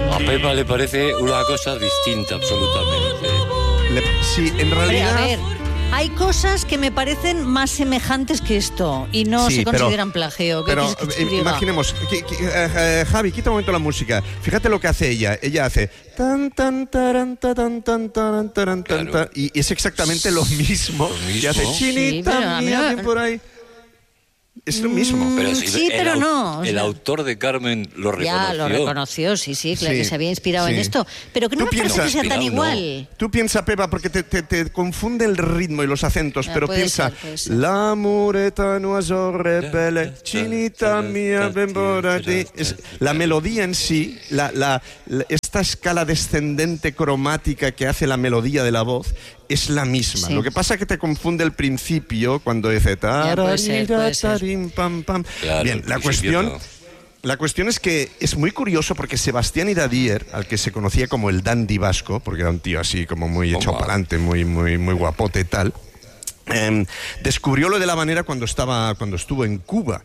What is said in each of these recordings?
A Pepa le parece una cosa distinta, absolutamente. Sí, en realidad... A ver, hay cosas que me parecen más semejantes que esto y no Sí, se consideran plagio. ¿Qué Pero quieres que te diga? imaginemos, Javi, quita un momento la música. Fíjate lo que hace ella. Ella hace tan tan taran, tan tan taran, taran, tan, Claro. y es exactamente lo mismo que hace Sí, Chinita pero a mí mía, no- ven por ahí. Es lo mismo. Pero Sí, pero no, o El sea. autor de Carmen lo reconoció. Ya, lo reconoció, sí, claro Sí, que se había inspirado sí. en esto. Pero que no Tú me parece que piensas- sea tan Inspirado, no. igual. Tú piensa, Pepa, porque te confunde el ritmo y los acentos, Ah, pero puede piensa, ser, puede ser. la mureta no rebele, chinita mía, ven por aquí. La melodía en sí, esta escala descendente cromática que hace la melodía de la voz, es la misma. Sí. Lo que pasa es que te confunde el principio cuando dice puede ser, puede ser. tarim, pam, pam. Claro, Bien, al la principio cuestión... no. La cuestión es que es muy curioso porque Sebastián Iradier, al que se conocía como el dandy vasco, porque era un tío así como muy hecho para adelante, muy guapote y tal, descubrió lo de la habanera cuando estuvo en Cuba,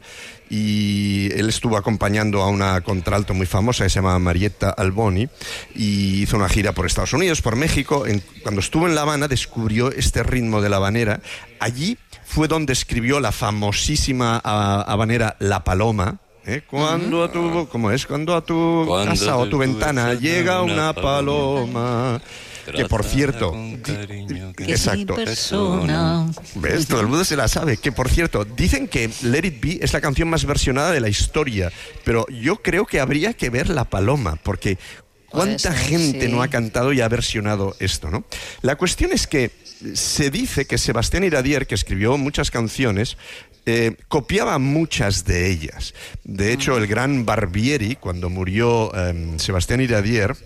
y él estuvo acompañando a una contralto muy famosa que se llama Marietta Alboni, y hizo una gira por Estados Unidos, por México. Cuando estuvo en La Habana descubrió este ritmo de la habanera. Allí fue donde escribió la famosísima habanera La Paloma. Cuando a tu, ¿cómo es? Cuando a tu casa o tu ventana llega una paloma. Que por cierto, Que exacto. sin persona. ¿Ves? Todo el mundo se la sabe. Que por cierto, dicen que Let It Be es la canción más versionada de la historia, pero yo creo que habría que ver La Paloma, porque ¿cuánta Puede ser, gente sí. no ha cantado y ha versionado esto, no? La cuestión es que se dice que Sebastián Iradier, que escribió muchas canciones, copiaba muchas de ellas. De hecho, el gran Barbieri, cuando murió Sebastián Iradier,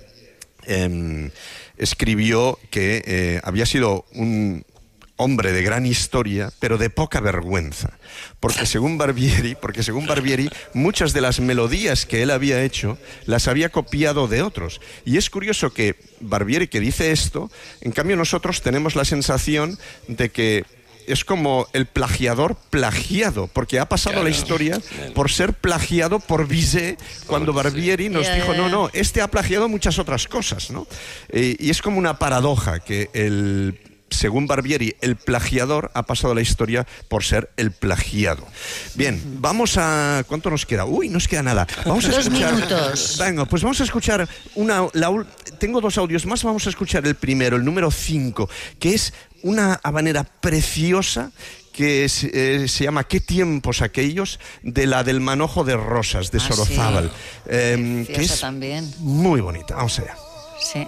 escribió que había sido un hombre de gran historia, pero de poca vergüenza. Porque según Barbieri, muchas de las melodías que él había hecho las había copiado de otros. Y es curioso que Barbieri, que dice esto, en cambio nosotros tenemos la sensación de que es como el plagiador plagiado, porque ha pasado la historia por ser plagiado por Bizet, cuando Barbieri nos dijo, no, este ha plagiado muchas otras cosas, ¿no? Y es como una paradoja que según Barbieri, el plagiador ha pasado la historia por ser el plagiado. Bien, vamos a... ¿Cuánto nos queda? Uy, no nos queda nada. Vamos a 2 escuchar... minutos. Venga, pues vamos a escuchar tengo 2 audios más, vamos a escuchar el primero, el número 5, que es una habanera preciosa que se llama ¿Qué tiempos aquellos? Del Manojo de Rosas, de Sorozábal. Sí. Que es también. muy bonita. Vamos allá. Sí.